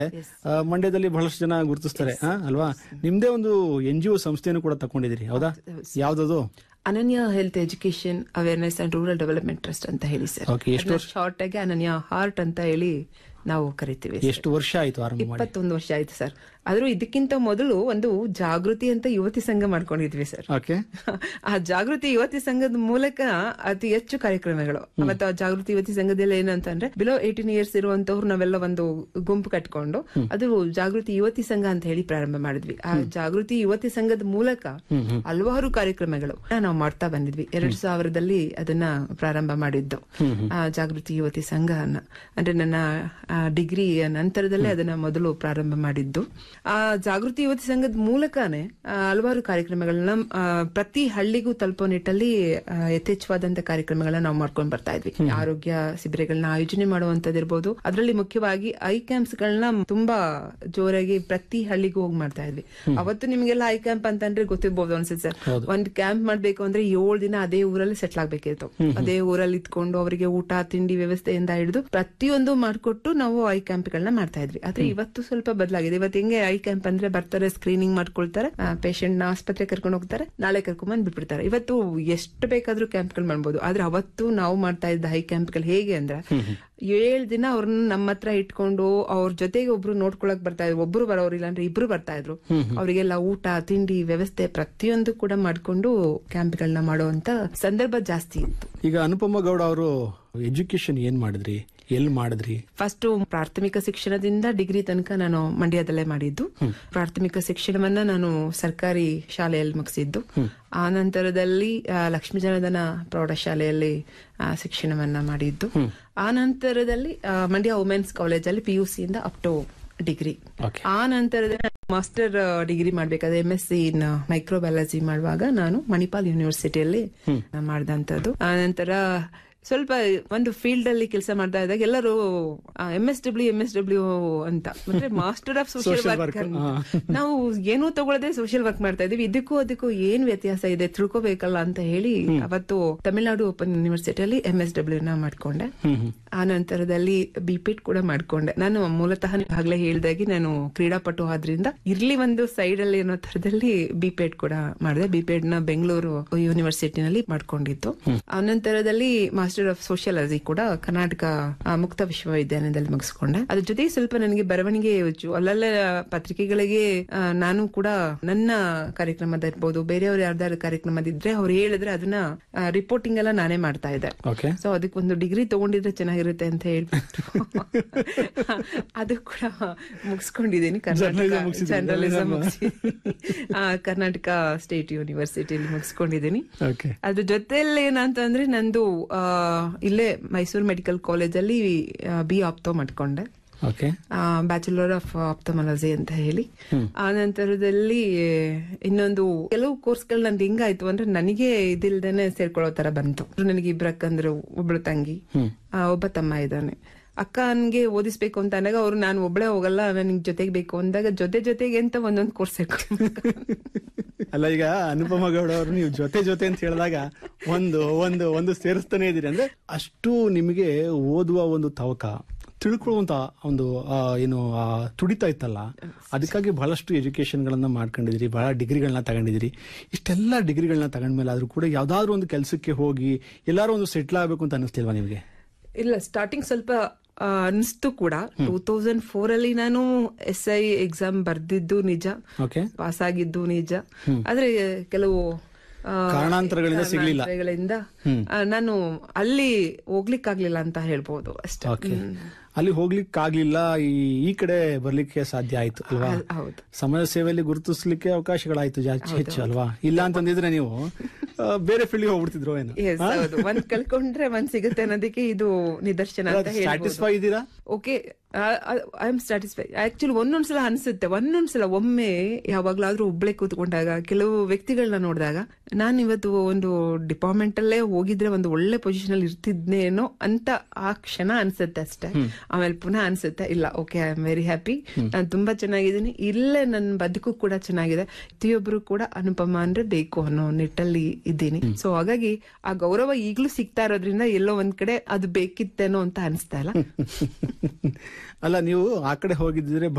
ಮಂಡ್ಯದಲ್ಲಿ ಬಹಳಷ್ಟು ಜನ ಗುರುತಿಸ್ತಾರೆ ಅಲ್ವಾ? ನಿಮ್ದೇ ಒಂದು NGO ಸಂಸ್ಥೆಯನ್ನು ಕೂಡ ತಕೊಂಡಿದ್ದೀರಿ, ಹೌದಾ? ಯಾವ್ದದು? ಅನನ್ಯ health education awareness and rural development trust ಅಂತ ಹೇಳಿ ಸರ್. ಶಾರ್ಟ್ ಆಗಿ ಅನನ್ಯ ಹಾರ್ಟ್ ಅಂತ ಹೇಳಿ ನಾವು ಕರಿತೀವಿ. ಎಷ್ಟು ವರ್ಷ ಆಯ್ತು ಆರಂಭ ಮಾಡಿ? 21 ವರ್ಷ ಆಯ್ತು ಸರ್. ಆದ್ರೂ ಇದಕ್ಕಿಂತ ಮೊದಲು ಒಂದು ಜಾಗೃತಿ ಅಂತ ಯುವತಿ ಸಂಘ ಮಾಡ್ಕೊಂಡಿದ್ವಿ ಸರ್. ಆ ಜಾಗೃತಿ ಯುವತಿ ಸಂಘದ ಮೂಲಕ ಅತಿ ಹೆಚ್ಚು ಕಾರ್ಯಕ್ರಮಗಳು. ಮತ್ತು ಆ ಜಾಗೃತಿ ಯುವತಿ ಸಂಘದಲ್ಲಿ ಏನಂತಂದ್ರೆ ಬಿಲೋ 18 ಇಯರ್ಸ್ ಇರುವಂತವ್ರು ನಾವೆಲ್ಲ ಒಂದು ಗುಂಪು ಕಟ್ಕೊಂಡು ಅದು ಜಾಗೃತಿ ಯುವತಿ ಸಂಘ ಅಂತ ಹೇಳಿ ಪ್ರಾರಂಭ ಮಾಡಿದ್ವಿ. ಆ ಜಾಗೃತಿ ಯುವತಿ ಸಂಘದ ಮೂಲಕ ಹಲವಾರು ಕಾರ್ಯಕ್ರಮಗಳು ನಾವು ಮಾಡ್ತಾ ಬಂದಿದ್ವಿ. 2000ದಲ್ಲಿ ಅದನ್ನ ಪ್ರಾರಂಭ ಮಾಡಿದ್ದು ಆ ಜಾಗೃತಿ ಯುವತಿ ಸಂಘ. ಅಂದ್ರೆ ನನ್ನ ಡಿಗ್ರಿ ನಂತರದಲ್ಲೇ ಅದನ್ನ ಮೊದಲು ಪ್ರಾರಂಭ ಮಾಡಿದ್ದು. ಆ ಜಾಗೃತಿ ಯುವತಿ ಸಂಘದ ಮೂಲಕನೇ ಹಲವಾರು ಕಾರ್ಯಕ್ರಮಗಳನ್ನ ಪ್ರತಿ ಹಳ್ಳಿಗೂ ತಲುಪೋ ನಿಟ್ಟಲ್ಲಿ ಯಥೇಚ್ಛವಾದಂತ ಕಾರ್ಯಕ್ರಮಗಳನ್ನ ನಾವು ಮಾಡ್ಕೊಂಡು ಬರ್ತಾ ಇದ್ವಿ. ಆರೋಗ್ಯ ಶಿಬಿರಗಳನ್ನ ಆಯೋಜನೆ ಮಾಡುವಂತದಿರ್ಬೋದು. ಅದರಲ್ಲಿ ಮುಖ್ಯವಾಗಿ ಐ ಕ್ಯಾಂಪ್ಸ್ ಗಳನ್ನ ತುಂಬಾ ಜೋರಾಗಿ ಪ್ರತಿ ಹಳ್ಳಿಗೂ ಹೋಗಿ ಮಾಡ್ತಾ ಇದ್ವಿ. ಅವತ್ತು ನಿಮ್ಗೆಲ್ಲ ಐ ಕ್ಯಾಂಪ್ ಅಂತಂದ್ರೆ ಗೊತ್ತಿರ್ಬೋದು ಅನ್ಸುತ್ತೆ ಸರ್. ಒಂದ್ ಕ್ಯಾಂಪ್ ಮಾಡ್ಬೇಕು ಅಂದ್ರೆ 7 ದಿನ ಅದೇ ಊರಲ್ಲಿ ಸೆಟ್ಲ್ ಆಗ್ಬೇಕಿತ್ತು. ಅದೇ ಊರಲ್ಲಿ ಇದ್ಕೊಂಡು ಅವರಿಗೆ ಊಟ ತಿಂಡಿ ವ್ಯವಸ್ಥೆಯಿಂದ ಹಿಡಿದು ಪ್ರತಿಯೊಂದು ಮಾಡ್ಕೊಟ್ಟು ನಾವು ಐ ಕ್ಯಾಂಪ್ ಗಳನ್ನ ಮಾಡ್ತಾ ಇದ್ವಿ. ಆದ್ರೆ ಇವತ್ತು ಸ್ವಲ್ಪ ಬದಲಾಗಿದೆ. ಇವತ್ತು ಹೆಂಗೆ ಐ ಕ್ಯಾಂಪ್ ಅಂದ್ರೆ ಬರ್ತಾರೆ, ಸ್ಕ್ರೀನಿಂಗ್ ಮಾಡ್ಕೊಳ್ತಾರೆ, ಪೇಷಂಟ್ ನ ಆಸ್ಪತ್ರೆ ಕರ್ಕೊಂಡು ಹೋಗ್ತಾರೆ, ನಾಳೆ ಕರ್ಕೊಂಡ್ ಬಂದ್ ಬಿಟ್ಬಿಡ್ತಾರೆ. ಇವತ್ತು ಎಷ್ಟು ಬೇಕಾದ್ರೂ ಕ್ಯಾಂಪ್ ಗಳು ಮಾಡ್ಬೋದು. ಆದ್ರೆ ಅವತ್ತು ನಾವು ಮಾಡ್ತಾ ಇದ್ದ ಐ ಕ್ಯಾಂಪ್ ಗಳು ಹೇಗೆ ಅಂದ್ರೆ 7 ದಿನ ಅವ್ರನ್ನ ನಮ್ಮ ಹತ್ರ ಇಟ್ಕೊಂಡು ಅವ್ರ ಜೊತೆಗೆ ಒಬ್ರು ನೋಡ್ಕೊಳಕ್ ಬರ್ತಾ ಇದ್ರು. ಒಬ್ರು ಬರೋರಿಲ್ಲ ಅಂದ್ರೆ ಇಬ್ರು ಬರ್ತಾ ಇದ್ರು. ಅವರಿಗೆಲ್ಲ ಊಟ ತಿಂಡಿ ವ್ಯವಸ್ಥೆ ಪ್ರತಿಯೊಂದು ಕೂಡ ಮಾಡ್ಕೊಂಡು ಕ್ಯಾಂಪ್ ಗಳನ್ನ ಮಾಡುವಂತ ಸಂದರ್ಭ ಜಾಸ್ತಿ ಇತ್ತು. ಈಗ ಅನುಪಮ ಗೌಡ ಅವರು ಎಜುಕೇಶನ್ ಏನ್ ಮಾಡಿದ್ರಿ, ಎಲ್ಲಿ ಮಾಡಿದ್ರಿ? ಫಸ್ಟ್ ಪ್ರಾಥಮಿಕ ಶಿಕ್ಷಣದಿಂದ ಡಿಗ್ರಿ ತನಕ ನಾನು ಮಂಡ್ಯದಲ್ಲೇ ಮಾಡಿದ್ದು. ಪ್ರಾಥಮಿಕ ಶಿಕ್ಷಣವನ್ನ ನಾನು ಸರ್ಕಾರಿ ಶಾಲೆಯಲ್ಲಿ ಮುಗಿಸಿದ್ದು. ಆ ನಂತರದಲ್ಲಿ ಲಕ್ಷ್ಮೀ ಜನಧನ ಪ್ರೌಢಶಾಲೆಯಲ್ಲಿ ಶಿಕ್ಷಣವನ್ನ ಮಾಡಿದ್ದು. ಆ ನಂತರದಲ್ಲಿ ಮಂಡ್ಯ ವುಮೆನ್ಸ್ ಕಾಲೇಜಲ್ಲಿ PUC ಇಂದ ಅಪ್ ಟು ಡಿಗ್ರಿ. ಆ ನಂತರದಲ್ಲಿ ಮಾಸ್ಟರ್ ಡಿಗ್ರಿ ಮಾಡ್ಬೇಕಾದ್ರೆ MSc ಇನ್ ಮೈಕ್ರೋಬಯಾಲಜಿ ಮಾಡುವಾಗ ನಾನು ಮಣಿಪಾಲ್ ಯೂನಿವರ್ಸಿಟಿಯಲ್ಲಿ ಮಾಡಿದಂತದ್ದು. ಆ ನಂತರ ಸ್ವಲ್ಪ ಒಂದು ಫೀಲ್ಡ್ ಅಲ್ಲಿ ಕೆಲಸ ಮಾಡ್ತಾ ಇದ್ದಾಗ ಎಲ್ಲರೂ MSW ಅಂತ ಅಂದ್ರೆ ಮಾಸ್ಟರ್ ಆಫ್ ಸೋಷಿಯಲ್ ವರ್ಕ್. ನಾವು ಏನೂ ತಗೊಳ್ಳದೆ ಸೋಷಿಯಲ್ ವರ್ಕ್ ಮಾಡ್ತಾ ಇದೀವಿ. ಅದಕ್ಕೂ ಏನ್ ವ್ಯತ್ಯಾಸ ಇದೆ ತಿಳ್ಕೊಬೇಕಲ್ಲ ಅಂತ ಹೇಳಿ ಅವತ್ತು ತಮಿಳುನಾಡು ಓಪನ್ ಯೂನಿವರ್ಸಿಟಿಯಲ್ಲಿ MSW ನ ಮಾಡ್ಕೊಂಡೆ. ಆ ನಂತರದಲ್ಲಿ BPED ಕೂಡ ಮಾಡ್ಕೊಂಡೆ. ನಾನು ಮೂಲತಃ ಆಗ್ಲೇ ಹೇಳ್ದಾಗಿ ನಾನು ಕ್ರೀಡಾಪಟು ಆದ್ರಿಂದ ಇರ್ಲಿ ಒಂದು ಸೈಡ್ ಅಲ್ಲಿ ಅನ್ನೋ ತರದಲ್ಲಿ BPED ಕೂಡ ಮಾಡಿದೆ. BPED ನ ಬೆಂಗಳೂರು ಯೂನಿವರ್ಸಿಟಿನಲ್ಲಿ ಮಾಡ್ಕೊಂಡಿದ್ದು. ಆ ನಂತರದಲ್ಲಿ ಮಾಸ್ಟರ್ ಆಫ್ ಸೋಷಿಯಾಲಜಿ ಕೂಡ ಕರ್ನಾಟಕ ಮುಕ್ತ ವಿಶ್ವವಿದ್ಯಾಲಯದಲ್ಲಿ ಮುಗಿಸ್ಕೊಂಡೆ. ಅದ್ರ ಜೊತೆಗೆ ಸ್ವಲ್ಪ ನನಗೆ ಬರವಣಿಗೆ ಅಲ್ಲೆಲ್ಲ ಪತ್ರಿಕೆಗಳಿಗೆ ನಾನು ಕೂಡ ನನ್ನ ಕಾರ್ಯಕ್ರಮದ ಇರ್ಬೋದು, ಬೇರೆಯವ್ರು ಯಾರ್ದಾರು ಕಾರ್ಯಕ್ರಮದಿದ್ರೆ ಅವ್ರು ಹೇಳಿದ್ರೆ ಅದನ್ನ ರಿಪೋರ್ಟಿಂಗ್ ಎಲ್ಲ ನಾನೇ ಮಾಡ್ತಾ ಇದ್ದೆ. ಸೊ ಅದಕ್ಕೆ ಒಂದು ಡಿಗ್ರಿ ತಗೊಂಡಿದ್ರೆ ಚೆನ್ನಾಗಿರುತ್ತೆ ಅಂತ ಹೇಳ್ಬಿಟ್ಟು ಅದು ಕೂಡ ಮುಗಿಸ್ಕೊಂಡಿದ್ದೀನಿ. Journalism Karnataka state ಯೂನಿವರ್ಸಿಟಿಯಲ್ಲಿ ಮುಗಿಸ್ಕೊಂಡಿದ್ದೀನಿ. ಅದ್ರ ಜೊತೆಯಲ್ಲಿ ಏನಂತಂದ್ರೆ ನಂದು ಇಲ್ಲೇ ಮೈಸೂರು ಮೆಡಿಕಲ್ ಕಾಲೇಜಲ್ಲಿ BA ಆಪ್ತೋ ಮಾಡ್ಕೊಂಡೆ. ಬ್ಯಾಚುಲರ್ ಆಫ್ ಆಪ್ತಮಾಲಜಿ ಅಂತ ಹೇಳಿ. ಆ ನಂತರದಲ್ಲಿ ಇನ್ನೊಂದು ಕೆಲವು ಕೋರ್ಸ್ಗಳು ನಂದು ಹೆಂಗಾಯ್ತು ಅಂದ್ರೆ ನನಗೆ ಇದಿಲ್ದೇನೆ ಸೇರ್ಕೊಳ್ಳೋ ತರ ಬಂತು. ನನಗೆ ಇಬ್ರಕ್ಕಂದ್ರು, ಒಬ್ಳು ತಂಗಿ, ಒಬ್ಬ ತಮ್ಮ ಇದ್ದಾನೆ. ಅಕ್ಕನ್ಗೆ ಓದಿಸ್ಬೇಕು ಅಂತ ಅಂದಾಗ ಅವ್ರು ನಾನು ಒಬ್ಳೆ ಹೋಗಲ್ಲ, ನನಗೆ ಜೊತೆಗೆ ಬೇಕು ಅಂದಾಗ ಜೊತೆಗೆ ಅಂತ ಒಂದೊಂದು ಕೋರ್ಸ್ ಅಲ್ಲ. ಈಗ ಅನುಪಮ ಗೌಡ ಅವರು ನೀವು ಜೊತೆ ಅಂತ ಹೇಳಿದಾಗ ಒಂದು ಸೇರಿಸ್ತಾನೆ ಇದೀರಿ ಅಂದ್ರೆ ಅಷ್ಟು ನಿಮಗೆ ಓದುವ ಒಂದು ತವಕ, ತಿಳ್ಕೊಳ್ಳುವಂತ ಒಂದು ಏನು ತುಡಿತಾ ಇತ್ತಲ್ಲ, ಅದಕ್ಕಾಗಿ ಬಹಳಷ್ಟು ಎಜುಕೇಶನ್ ಗಳನ್ನ ಮಾಡ್ಕೊಂಡಿದ್ರಿ, ಬಹಳ ಡಿಗ್ರಿಗಳನ್ನ ತಗೊಂಡಿದ್ರಿ. ಇಷ್ಟೆಲ್ಲ ಡಿಗ್ರಿಗಳನ್ನ ತಗೊಂಡ್ಮೇಲೆ ಆದ್ರೂ ಕೂಡ ಯಾವ್ದಾದ್ರು ಒಂದು ಕೆಲಸಕ್ಕೆ ಹೋಗಿ ಎಲ್ಲಾರು ಒಂದು ಸೆಟ್ಲ್ ಆಗ್ಬೇಕು ಅಂತ ಅನಿಸ್ತಿಲ್ವಾ ನಿಮ್ಗೆ? ಇಲ್ಲ, ಸ್ಟಾರ್ಟಿಂಗ್ ಸ್ವಲ್ಪ ಅನಿಸ್ತು ಕೂಡ. 2004 ಅಲ್ಲಿ ನಾನು SI ಎಕ್ಸಾಮ್ ಬರ್ದಿದ್ದು ನಿಜ, ಪಾಸ್ ಆಗಿದ್ದು ನಿಜ. ಆದ್ರೆ ಕೆಲವು ಕಾರಣಾಂತರಗಳಿಂದ ನಾನು ಅಲ್ಲಿ ಹೋಗ್ಲಿಕ್ಕಾಗ್ಲಿಲ್ಲ ಅಂತ ಹೇಳ್ಬೋದು ಅಷ್ಟೇ. ಅಲ್ಲಿ ಹೋಗ್ಲಿಕ್ಕಾಗ್ಲಿಲ್ಲ, ಈ ಕಡೆ ಬರ್ಲಿಕ್ಕೆ ಸಾಧ್ಯ ಆಯ್ತು ಅಲ್ವಾ? ಸಮಾಜ ಸೇವೆಯಲ್ಲಿ ಗುರುತಿಸ್ಲಿಕ್ಕೆ ಅವಕಾಶಗಳಾಯ್ತು ಹೆಚ್ಚು ಅಲ್ವಾ? ಇಲ್ಲ ಅಂತಂದಿದ್ರೆ ನೀವು ಬೇರೆ ಫೀಲ್ಡ್ ಹೋಗ್ಬಿಡ್ತಿದ್ರು ಏನೋ. ಒಂದ್ ಕಳ್ಕೊಂಡ್ರೆ ಒಂದ್ ಸಿಗುತ್ತೆ ಅನ್ನೋದಕ್ಕೆ ಇದು ನಿದರ್ಶನ ಅಂತ ಹೇಳ್ಬೋದು. ಸ್ಯಾಟಿಸ್ಫೈ ಇದ್ದೀರಾ? Okay, I am satisfy. Actually ಒಂದೊಂದ್ಸಲ ಅನ್ಸುತ್ತೆ, ಒಮ್ಮೆ ಯಾವಾಗ್ಲಾದ್ರೂ ಒಬ್ಳೆ ಕೂತ್ಕೊಂಡಾಗ ಕೆಲವು ವ್ಯಕ್ತಿಗಳನ್ನ ನೋಡಿದಾಗ ನಾನು ಇವತ್ತು ಒಂದು ಡಿಪಾರ್ಟ್ಮೆಂಟ್ ಅಲ್ಲೇ ಹೋಗಿದ್ರೆ ಒಂದು ಒಳ್ಳೆ ಪೊಸಿಷನ್ ಅಲ್ಲಿ ಇರ್ತಿದ್ನೇನೋ ಅಂತ ಆ ಕ್ಷಣ ಅನ್ಸುತ್ತೆ ಅಷ್ಟೇ. ಆಮೇಲೆ ಪುನಃ ಅನ್ಸುತ್ತೆ ಇಲ್ಲ okay I am very happy, ನಾನು ತುಂಬಾ ಚೆನ್ನಾಗಿದ್ದೀನಿ, ಇಲ್ಲೇ ನನ್ನ ಬದುಕು ಕೂಡ ಚೆನ್ನಾಗಿದೆ, ಪ್ರತಿಯೊಬ್ರು ಕೂಡ ಅನುಪಮ ಅಂದ್ರೆ ಬೇಕು ಅನ್ನೋ ನಿಟ್ಟಲ್ಲಿ ಇದ್ದೀನಿ. ಸೊ ಹಾಗಾಗಿ ಆ ಗೌರವ ಈಗ್ಲೂ ಸಿಗ್ತಾ ಇರೋದ್ರಿಂದ ಎಲ್ಲೋ ಒಂದ್ ಕಡೆ ಅದು ಬೇಕಿತ್ತೇನೋ ಅಂತ ಅನಿಸ್ತಾ ಇಲ್ಲ. ಅಲ್ಲ, ನೀವು ಆ ಕಡೆ ಹೋಗಿದ್ರೆ